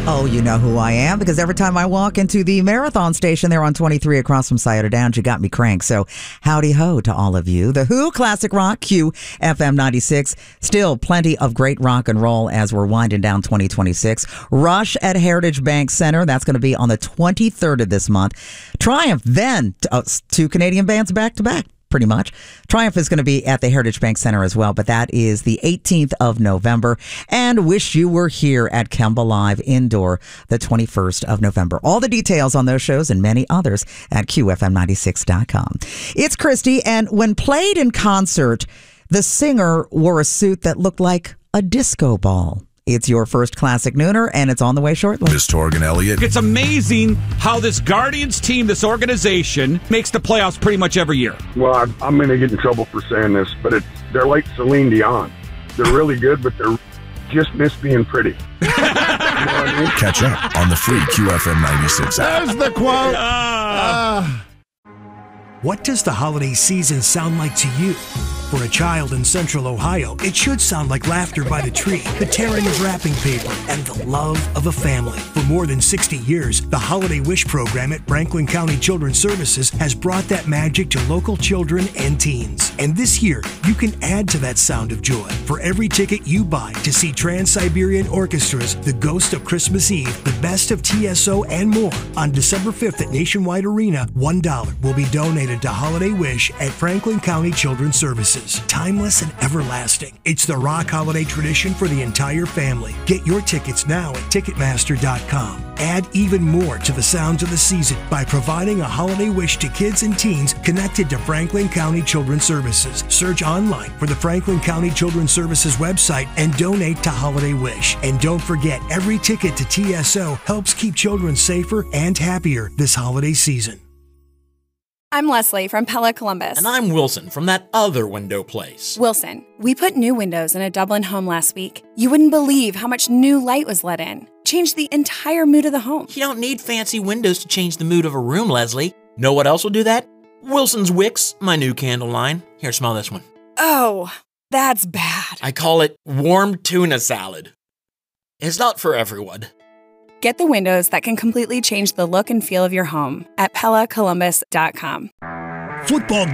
Oh, you know who I am, because every time I walk into the Marathon station there on 23 across from Scioto Downs, you got me cranked. So howdy ho to all of you. The Who, Classic Rock, QFM 96. Still plenty of great rock and roll as we're winding down 2026. Rush at Heritage Bank Center. That's going to be on the 23rd of this month. Triumph then, two Canadian bands back to back. Pretty much. Triumph is going to be at the Heritage Bank Center as well, but that is the 18th of November. And Wish You Were Here at Kemba Live Indoor the 21st of November. All the details on those shows and many others at QFM96.com. It's Christy, and when played in concert, the singer wore a suit that looked like a disco ball. It's your first Classic Nooner, and it's on the way shortly. Miss Torgan Elliott. It's amazing how this Guardians team, this organization, makes the playoffs pretty much every year. Well, I'm going to get in trouble for saying this, but they're like Celine Dion. They're really good, but they're just miss being pretty. You know what I mean? Catch up on the free QFM 96 app. There's the quote. What does the holiday season sound like to you? For a child in Central Ohio, it should sound like laughter by the tree, the tearing of wrapping paper, and the love of a family. For more than 60 years, the Holiday Wish program at Franklin County Children's Services has brought that magic to local children and teens. And this year, you can add to that sound of joy. For every ticket you buy to see Trans-Siberian Orchestra's The Ghost of Christmas Eve, The Best of TSO, and more, on December 5th at Nationwide Arena, $1 will be donated to Holiday Wish at Franklin County Children's Services. Timeless and everlasting. It's the rock holiday tradition for the entire family. Get your tickets now at Ticketmaster.com. Add even more to the sounds of the season by providing a holiday wish to kids and teens connected to Franklin County Children's Services. Search online for the Franklin County Children's Services website and donate to Holiday Wish. And don't forget, every ticket to TSO helps keep children safer and happier this holiday season. I'm Leslie from Pella Columbus. And I'm Wilson from that other window place. Wilson, we put new windows in a Dublin home last week. You wouldn't believe how much new light was let in. Changed the entire mood of the home. You don't need fancy windows to change the mood of a room, Leslie. Know what else will do that? Wilson's Wicks, my new candle line. Here, smell this one. Oh, that's bad. I call it warm tuna salad. It's not for everyone. Get the windows that can completely change the look and feel of your home at PellaColumbus.com. Football